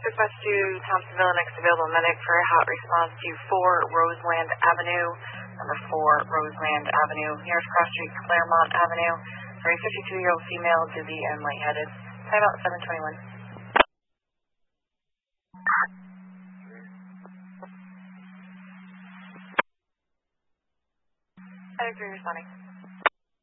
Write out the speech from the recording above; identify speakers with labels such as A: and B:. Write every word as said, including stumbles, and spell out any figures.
A: dispatch to Thompsonville, next available medic for a hot response to four Roseland Avenue, number four Roseland Avenue, nearest cross street Claremont Avenue, for a fifty-two-year-old female, dizzy and lightheaded. Timeout seven twenty-one. I agree responding.